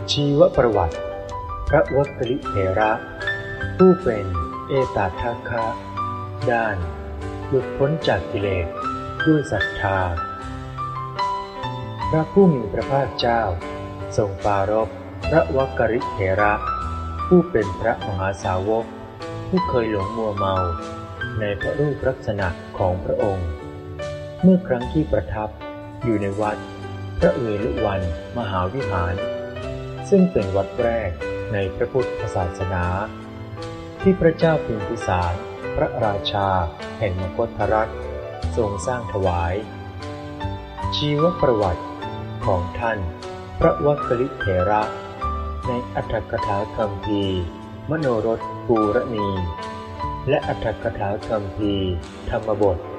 ชีวประวัติพระวักกลิเถระผู้เป็นเอตทัคคะด้านหลุดพ้นจากกิเลสด้วยศรัทธาพระผู้มีพระภาคเจ้าทรงปรารภพระวักกลิเถระผู้เป็นพระมหาสาวกผู้เคยหลงมัวเมาในพระรูปลักษณะของพระองค์เมื่อครั้งที่ประทับอยู่ในวัดพระเวฬุวันมหาวิหารซึ่งเป็นวัดแรกในพระพุทธศาสนาที่พระเจ้าพิมพิสารพระราชาแห่งมคธรัฐทรงสร้างถวายชีวประวัติของท่านพระวักกลิเถระในอรรถกถาคัมภีร์มโนรสปูรณีและอรรถกถาคัมภีร์ธรรมบท